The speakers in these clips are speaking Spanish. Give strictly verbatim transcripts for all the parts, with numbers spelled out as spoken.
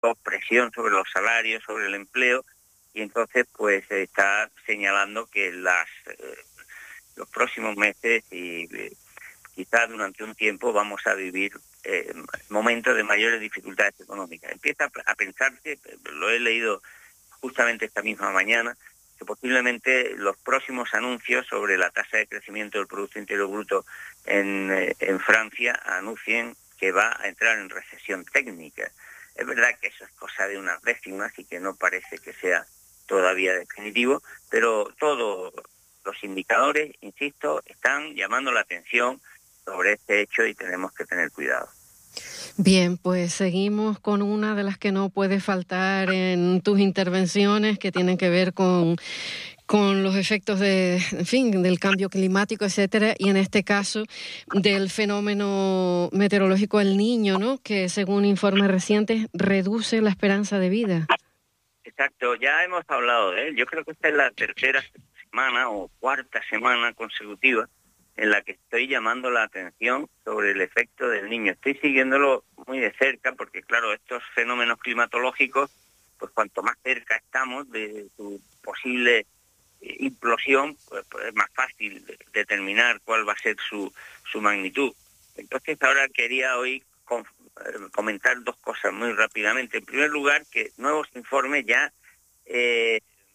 presión sobre los salarios, sobre el empleo, y entonces pues se está señalando que las eh, los próximos meses y eh, quizás durante un tiempo vamos a vivir eh, momentos de mayores dificultades económicas. Empieza a pensarse, lo he leído justamente esta misma mañana, que posiblemente los próximos anuncios sobre la tasa de crecimiento del Producto Interior Bruto en, eh, en Francia anuncien que va a entrar en recesión técnica. Es verdad que eso es cosa de unas décimas y que no parece que sea todavía definitivo, pero todos los indicadores, insisto, están llamando la atención sobre este hecho y tenemos que tener cuidado. Bien, pues seguimos con una de las que no puede faltar en tus intervenciones, que tienen que ver con, con los efectos de, en fin, del cambio climático, etcétera, y en este caso del fenómeno meteorológico El Niño, ¿no? Que según informes recientes reduce la esperanza de vida. Exacto, ya hemos hablado de él. Yo creo que esta es la tercera semana o cuarta semana consecutiva en la que estoy llamando la atención sobre el efecto del Niño. Estoy siguiéndolo muy de cerca porque, claro, estos fenómenos climatológicos, pues cuanto más cerca estamos de su posible eh, implosión, pues, pues es más fácil de, determinar cuál va a ser su, su magnitud. Entonces ahora quería hoy con, eh, comentar dos cosas muy rápidamente. En primer lugar, que nuevos informes ya eh,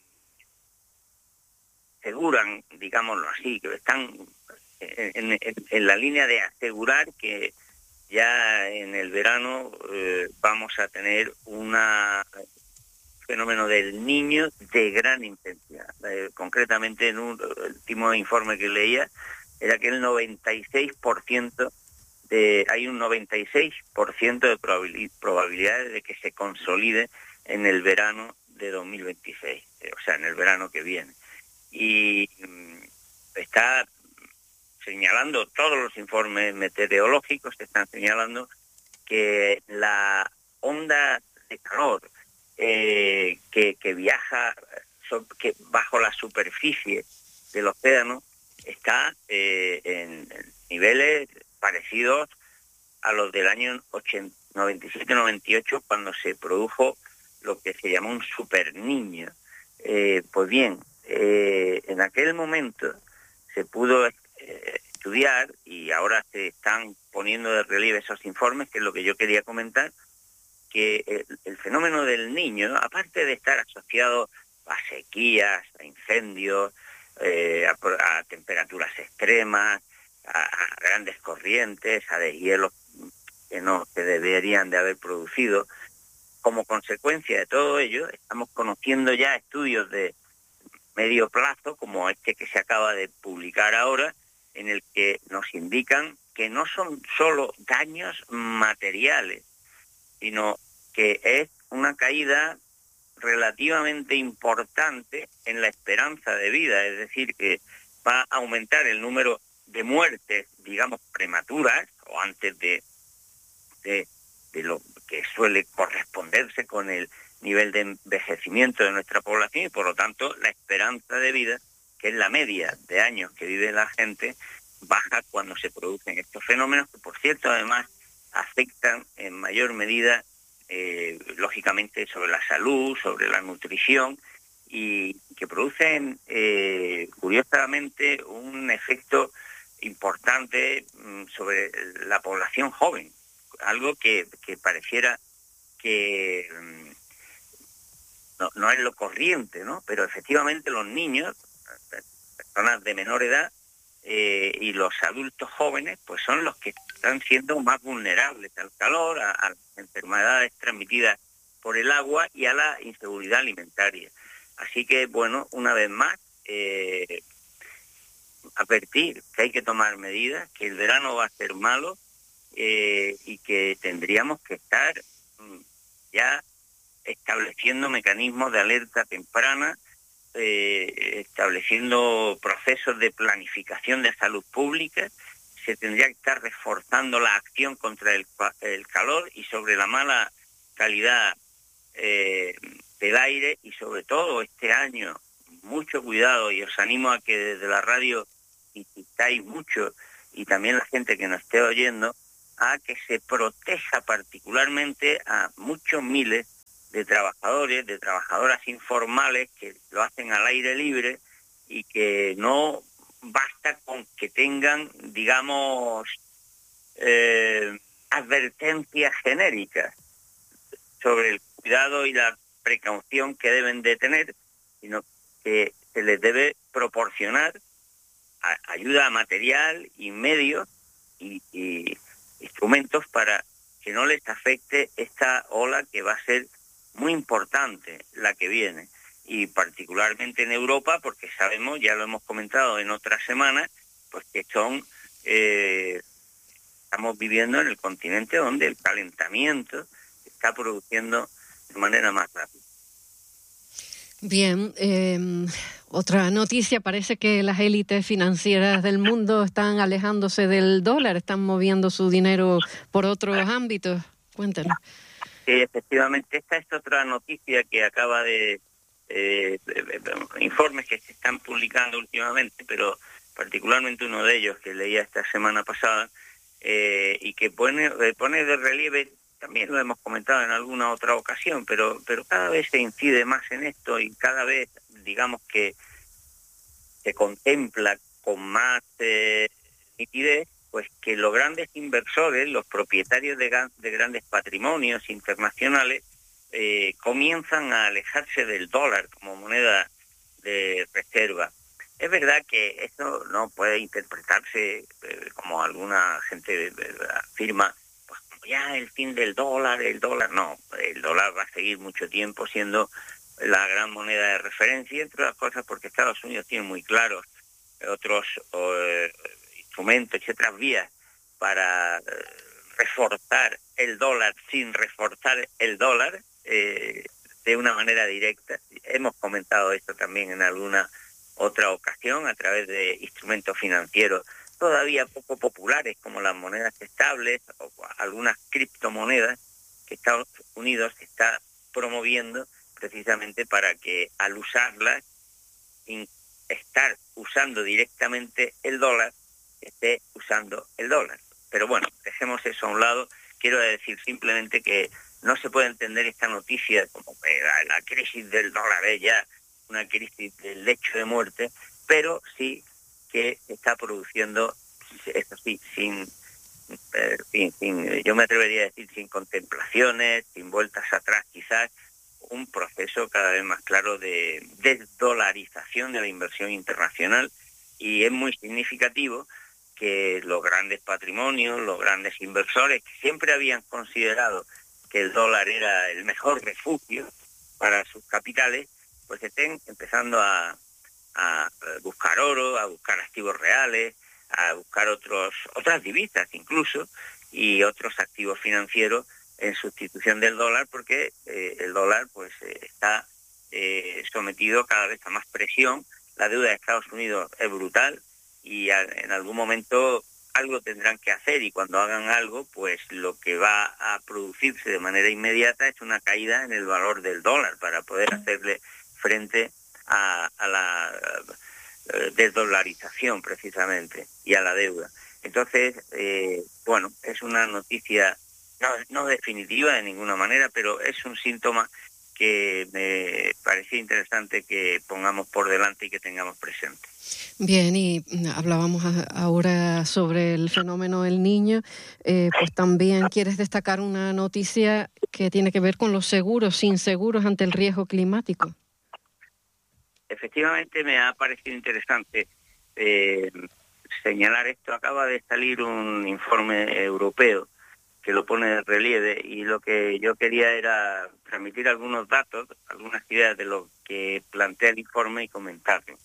aseguran, digámoslo así, que están en, en, en la línea de asegurar que ya en el verano eh, vamos a tener un fenómeno del Niño de gran intensidad. Eh, concretamente, en un el último informe que leía, era que el noventa y seis por ciento de, hay un noventa y seis por ciento de probabilidad, probabilidades de que se consolide en el verano de dos mil veintiséis, eh, o sea, en el verano que viene. Y mm, está señalando, todos los informes meteorológicos están señalando que la onda de calor eh, que, que viaja so, que bajo la superficie del océano está eh, en, en niveles parecidos a los del año noventa y siete noventa y ocho, cuando se produjo lo que se llamó un superniño. Eh, pues bien, eh, en aquel momento se pudo eh, estudiar, y ahora se están poniendo de relieve esos informes, que es lo que yo quería comentar, que el, el fenómeno del Niño, aparte de estar asociado a sequías, a incendios, eh, a, a temperaturas extremas, a, a grandes corrientes, a deshielos que no se deberían de haber producido, como consecuencia de todo ello, estamos conociendo ya estudios de medio plazo, como este que se acaba de publicar ahora, en el que nos indican que no son solo daños materiales, sino que es una caída relativamente importante en la esperanza de vida, es decir, que va a aumentar el número de muertes, digamos, prematuras, o antes de, de, de lo que suele corresponderse con el nivel de envejecimiento de nuestra población, y por lo tanto la esperanza de vida, que es la media de años que vive la gente, baja cuando se producen estos fenómenos, que por cierto además afectan en mayor medida eh, lógicamente sobre la salud, sobre la nutrición, y que producen eh, curiosamente un efecto importante mm, sobre la población joven, algo que, que pareciera que mm, no, no es lo corriente, ¿no? Pero efectivamente los niños, personas de menor edad, eh, y los adultos jóvenes, pues son los que están siendo más vulnerables al calor, a, a las enfermedades transmitidas por el agua y a la inseguridad alimentaria. Así que, bueno, una vez más, eh, advertir que hay que tomar medidas, que el verano va a ser malo eh, y que tendríamos que estar mm, ya estableciendo mecanismos de alerta temprana, eh, estableciendo procesos de planificación de salud pública. Se tendría que estar reforzando la acción contra el, el calor y sobre la mala calidad eh, del aire, y sobre todo este año, mucho cuidado, y os animo a que desde la radio insistáis mucho, y también la gente que nos esté oyendo, a que se proteja particularmente a muchos miles de trabajadores, de trabajadoras informales que lo hacen al aire libre y que no basta con que tengan, digamos, eh, advertencias genéricas sobre el cuidado y la precaución que deben de tener, sino que se les debe proporcionar a, ayuda material y medios y, y instrumentos para que no les afecte esta ola que va a ser muy importante, la que viene, y particularmente en Europa, porque sabemos, ya lo hemos comentado en otras semanas, pues que son, eh, estamos viviendo en el continente donde el calentamiento se está produciendo de manera más rápida. Bien, eh, otra noticia, parece que las élites financieras del mundo están alejándose del dólar, están moviendo su dinero por otros ámbitos. Cuéntanos. Sí, efectivamente, esta es otra noticia que acaba de, eh, de, de, de informes que se están publicando últimamente, pero particularmente uno de ellos que leía esta semana pasada eh, y que pone, pone de relieve, también lo hemos comentado en alguna otra ocasión, pero, pero cada vez se incide más en esto y cada vez, digamos que se contempla con más eh, nitidez, pues que los grandes inversores, los propietarios de, de grandes patrimonios internacionales, eh, comienzan a alejarse del dólar como moneda de reserva. Es verdad que esto no puede interpretarse eh, como alguna gente eh, afirma, pues como ya el fin del dólar, el dólar, no, el dólar va a seguir mucho tiempo siendo la gran moneda de referencia, entre otras cosas porque Estados Unidos tiene muy claros otros eh, instrumentos y otras vías para eh, reforzar el dólar sin reforzar el dólar eh, de una manera directa. Hemos comentado esto también en alguna otra ocasión a través de instrumentos financieros todavía poco populares como las monedas estables o algunas criptomonedas que Estados Unidos está promoviendo precisamente para que al usarlas, sin estar usando directamente el dólar, esté usando el dólar. Pero bueno, dejemos eso a un lado. Quiero decir simplemente que no se puede entender esta noticia como que la, la crisis del dólar es ya una crisis del lecho de muerte, pero sí que está produciendo, eso sí, sin, eh, sin, sin, yo me atrevería a decir, sin contemplaciones, sin vueltas atrás quizás, un proceso cada vez más claro de desdolarización de la inversión internacional, y es muy significativo que los grandes patrimonios, los grandes inversores que siempre habían considerado que el dólar era el mejor refugio para sus capitales, pues estén empezando a, a buscar oro, a buscar activos reales, a buscar otros otras divisas incluso, y otros activos financieros en sustitución del dólar, porque eh, el dólar pues eh, está eh, sometido cada vez a más presión. La deuda de Estados Unidos es brutal y a, en algún momento algo tendrán que hacer, y cuando hagan algo, pues lo que va a producirse de manera inmediata es una caída en el valor del dólar para poder hacerle frente a, a la eh, desdolarización precisamente y a la deuda. Entonces, eh, bueno, es una noticia no, no definitiva de ninguna manera, pero es un síntoma que me parecía interesante que pongamos por delante y que tengamos presente. Bien, y hablábamos ahora sobre el fenómeno El Niño, eh, pues también quieres destacar una noticia que tiene que ver con los seguros, sin seguros ante el riesgo climático. Efectivamente me ha parecido interesante eh, señalar esto. Acaba de salir un informe europeo que lo pone de relieve, y lo que yo quería era transmitir algunos datos, algunas ideas de lo que plantea el informe y comentarlo.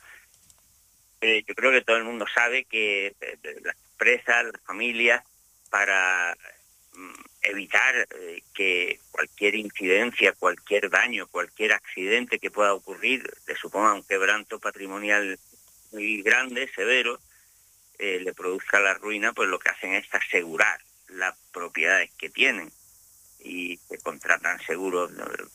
Eh, yo creo que todo el mundo sabe que eh, las empresas, las familias, para mm, evitar eh, que cualquier incidencia, cualquier daño, cualquier accidente que pueda ocurrir le suponga un quebranto patrimonial muy grande, severo, eh, le produzca la ruina, pues lo que hacen es asegurar las propiedades que tienen, y se contratan seguros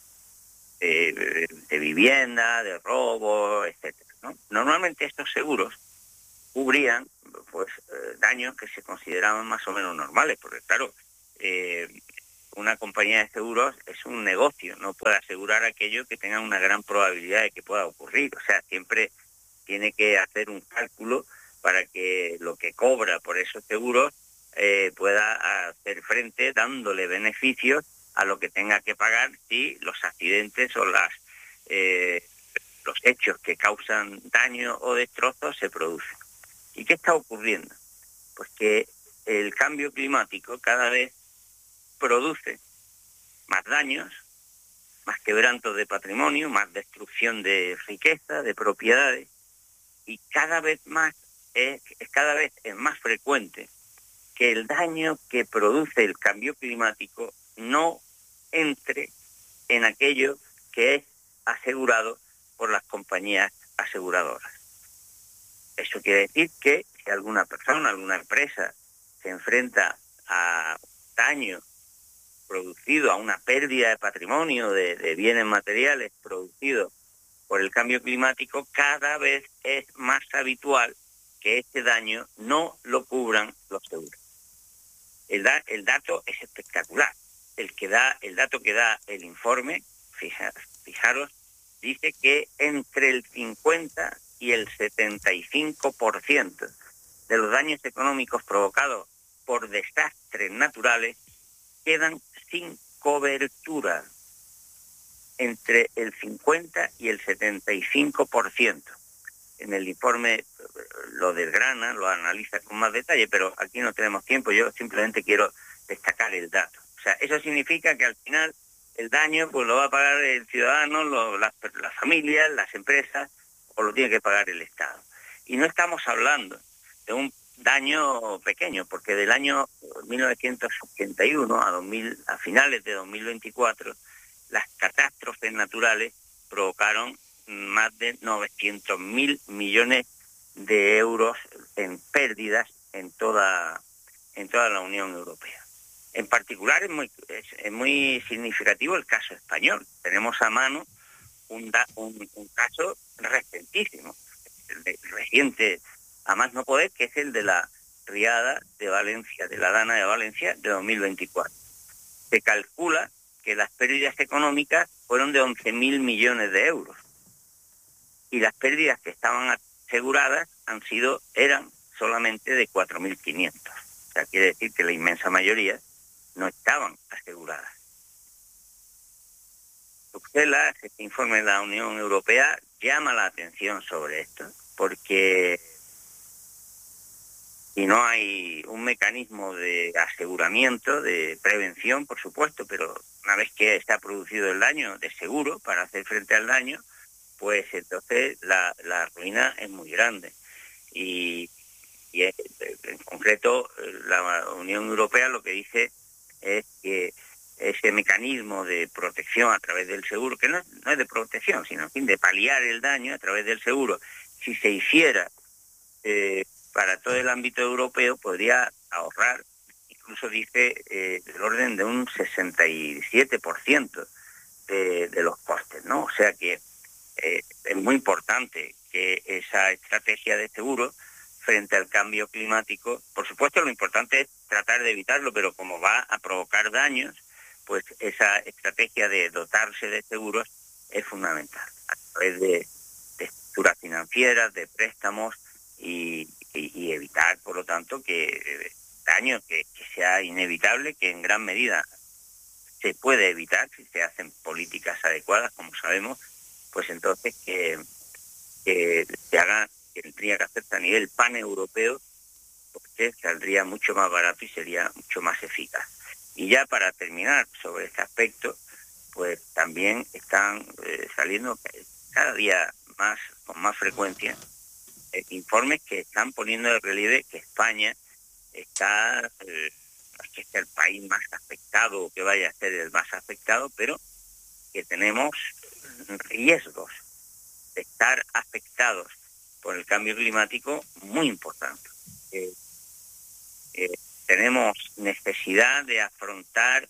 de, de, de vivienda, de robo, etcétera, ¿no? Normalmente estos seguros cubrían pues eh, daños que se consideraban más o menos normales, porque claro, eh, una compañía de seguros es un negocio, no puede asegurar aquello que tenga una gran probabilidad de que pueda ocurrir. O sea, siempre tiene que hacer un cálculo para que lo que cobra por esos seguros eh, pueda hacer frente, dándole beneficios a lo que tenga que pagar si los accidentes o las eh, los hechos que causan daño o destrozos se producen. ¿Y qué está ocurriendo? Pues que el cambio climático cada vez produce más daños, más quebrantos de patrimonio, más destrucción de riqueza, de propiedades, y cada vez más es, cada vez es más frecuente que el daño que produce el cambio climático no entre en aquello que es asegurado por las compañías aseguradoras. Eso quiere decir que si alguna persona, alguna empresa se enfrenta a daño producido, a una pérdida de patrimonio, de, de bienes materiales producidos por el cambio climático, cada vez es más habitual que este daño no lo cubran los seguros. El, da, el dato es espectacular. El que da, el dato que da el informe, fija, fijaros, dice que entre el cincuenta y el setenta y cinco por ciento de los daños económicos provocados por desastres naturales quedan sin cobertura. Entre el cincuenta y el setenta y cinco por ciento. En el informe lo desgrana, lo analiza con más detalle, pero aquí no tenemos tiempo, yo simplemente quiero destacar el dato. O sea, eso significa que al final el daño pues lo va a pagar el ciudadano, lo, las, las familias, las empresas, o lo tiene que pagar el Estado. Y no estamos hablando de un daño pequeño, porque del año mil novecientos ochenta y uno a, dos mil, a finales de dos mil veinticuatro, las catástrofes naturales provocaron más de novecientos mil millones de euros en pérdidas en toda, en toda la Unión Europea. En particular es muy, es, es muy significativo el caso español. Tenemos a mano un, da, un, un caso recentísimo, reciente, a más no poder, que es el de la riada de Valencia, de la Dana de Valencia de dos mil veinticuatro. Se calcula que las pérdidas económicas fueron de once mil millones de euros. Y las pérdidas que estaban aseguradas han sido, eran solamente de cuatro mil quinientos. O sea, quiere decir que la inmensa mayoría no estaban aseguradas. Bruselas, este informe de la Unión Europea, llama la atención sobre esto, porque si no hay un mecanismo de aseguramiento, de prevención, por supuesto, pero una vez que está producido el daño, de seguro para hacer frente al daño, pues entonces la, la ruina es muy grande. Y, y es, en concreto la Unión Europea lo que dice es que ese mecanismo de protección a través del seguro, que no, no es de protección, sino en fin, de paliar el daño a través del seguro, si se hiciera eh, para todo el ámbito europeo, podría ahorrar, incluso dice, eh, del orden de un sesenta y siete por ciento de, de los costes, ¿no? O sea que eh, es muy importante que esa estrategia de seguro frente al cambio climático, por supuesto lo importante es tratar de evitarlo, pero como va a provocar daños, pues esa estrategia de dotarse de seguros es fundamental, a través de, de estructuras financieras, de préstamos y, y, y evitar, por lo tanto, que eh, daño que, que sea inevitable, que en gran medida se puede evitar si se hacen políticas adecuadas, como sabemos, pues entonces que, que se haga, que tendría que hacerse a nivel paneuropeo, porque saldría mucho más barato y sería mucho más eficaz. Y ya para terminar sobre este aspecto, pues también están eh, saliendo cada día más, con más frecuencia, eh, informes que están poniendo de relieve que España está, eh, no es que sea el país más afectado o que vaya a ser el más afectado, pero que tenemos riesgos de estar afectados por el cambio climático muy importantes. Eh, eh, tenemos necesidad de afrontar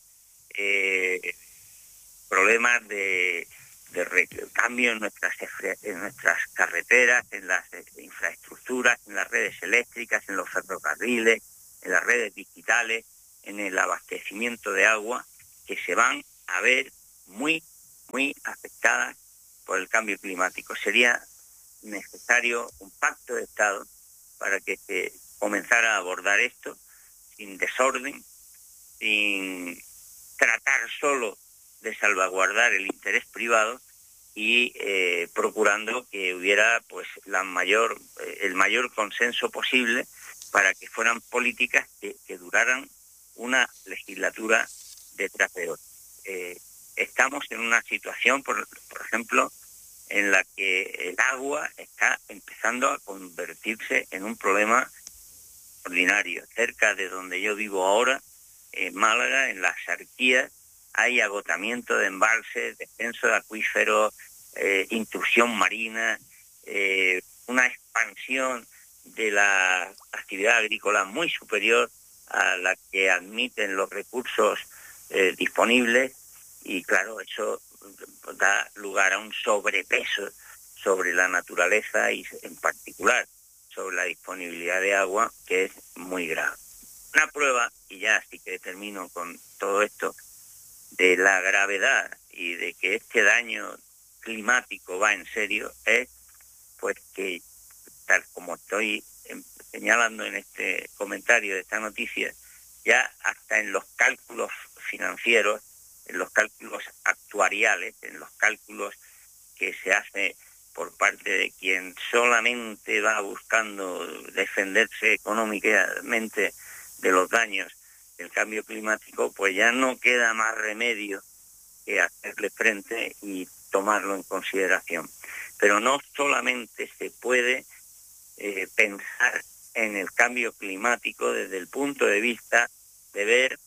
eh, problemas de, de re- cambio en nuestras, en nuestras carreteras, en las infraestructuras, en las redes eléctricas, en los ferrocarriles, en las redes digitales, en el abastecimiento de agua, que se van a ver muy, muy afectadas por el cambio climático. Sería necesario un pacto de Estado para que se comenzara a abordar esto sin desorden, sin tratar solo de salvaguardar el interés privado y eh, procurando que hubiera pues la mayor eh, el mayor consenso posible para que fueran políticas que, que duraran una legislatura detrás de otra. Eh, estamos en una situación, por, por ejemplo, en la que el agua está empezando a convertirse en un problema ordinario. Cerca de donde yo vivo ahora, en Málaga, en las Sarquías, hay agotamiento de embalses, descenso de acuíferos, eh, intrusión marina, eh, una expansión de la actividad agrícola muy superior a la que admiten los recursos eh, disponibles, y claro, eso da lugar a un sobrepeso sobre la naturaleza y en particular sobre la disponibilidad de agua, que es muy grave. Una prueba, y ya sí que termino con todo esto, de la gravedad y de que este daño climático va en serio, es pues que, tal como estoy señalando en este comentario de esta noticia, ya hasta en los cálculos financieros, en los cálculos actuariales, en los cálculos que se hace por parte de quien solamente va buscando defenderse económicamente de los daños del cambio climático, pues ya no queda más remedio que hacerle frente y tomarlo en consideración. Pero no solamente se puede eh, pensar en el cambio climático desde el punto de vista de ver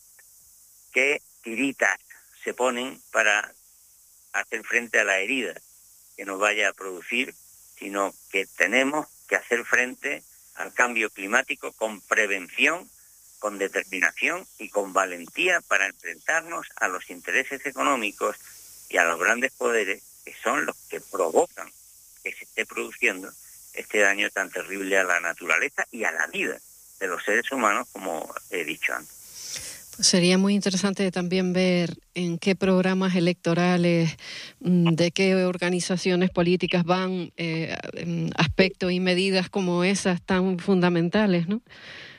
qué tiritas se ponen para hacer frente a la herida que nos vaya a producir, sino que tenemos que hacer frente al cambio climático con prevención, con determinación y con valentía para enfrentarnos a los intereses económicos y a los grandes poderes que son los que provocan que se esté produciendo este daño tan terrible a la naturaleza y a la vida de los seres humanos, como he dicho antes. Sería muy interesante también ver en qué programas electorales, de qué organizaciones políticas van eh, aspectos y medidas como esas tan fundamentales, ¿no?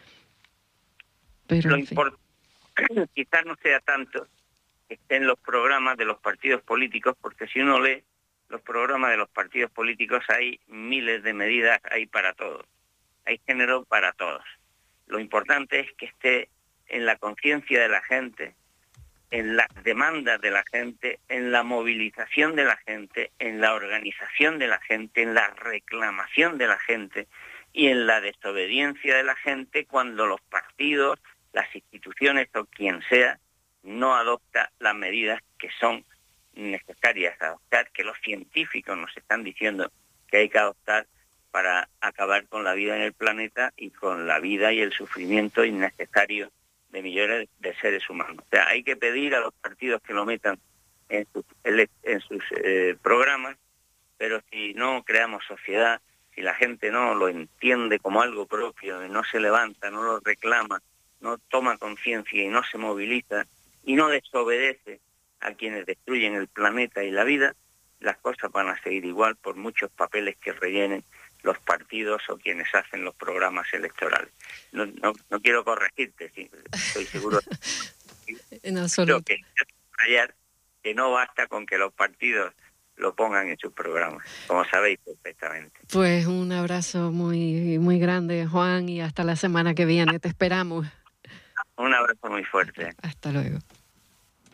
Pero, Lo importante quizás no sea tanto que estén los programas de los partidos políticos, porque si uno lee los programas de los partidos políticos hay miles de medidas, hay para todos, hay género para todos. Lo importante es que esté en la conciencia de la gente, en las demandas de la gente, en la movilización de la gente, en la organización de la gente, en la reclamación de la gente y en la desobediencia de la gente cuando los partidos, las instituciones o quien sea no adopta las medidas que son necesarias adoptar, que los científicos nos están diciendo que hay que adoptar para acabar con la vida en el planeta y con la vida y el sufrimiento innecesario de millones de seres humanos. O sea, hay que pedir a los partidos que lo metan en sus, en sus eh, programas, pero si no creamos sociedad, si la gente no lo entiende como algo propio, no se levanta, no lo reclama, no toma conciencia y no se moviliza y no desobedece a quienes destruyen el planeta y la vida, las cosas van a seguir igual por muchos papeles que rellenen los partidos o quienes hacen los programas electorales. No, no, no quiero corregirte, sí, estoy seguro en absoluto. que, que no basta con que los partidos lo pongan en sus programas, como sabéis perfectamente. Pues un abrazo muy, muy grande, Juan, y hasta la semana que viene. Te esperamos. Un abrazo muy fuerte. Hasta luego.